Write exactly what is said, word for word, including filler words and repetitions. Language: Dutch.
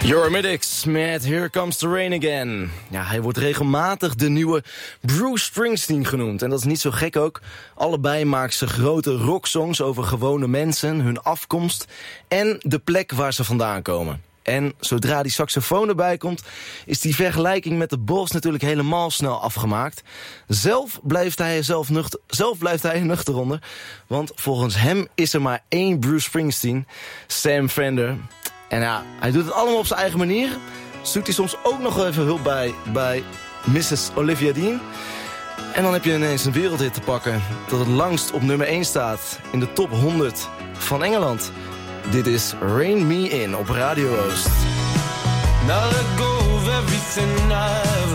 Eurythmics met Here Comes the Rain Again. Ja, hij wordt regelmatig de nieuwe Bruce Springsteen genoemd. En dat is niet zo gek ook. Allebei maken ze grote rocksongs over gewone mensen, hun afkomst en de plek waar ze vandaan komen. En zodra die saxofoon erbij komt, is die vergelijking met de Boss natuurlijk helemaal snel afgemaakt. Zelf blijft hij, zelf nuchter, zelf blijft hij nuchter onder. Want volgens hem is er maar één Bruce Springsteen, Sam Fender. En ja, hij doet het allemaal op zijn eigen manier. Zoekt hij soms ook nog even hulp bij, bij missus Olivia Dean. En dan heb je ineens een wereldhit te pakken dat het langst op nummer één staat in de top honderd van Engeland. Dit is Rain Me In op Radio Oost. Now let go of everything I've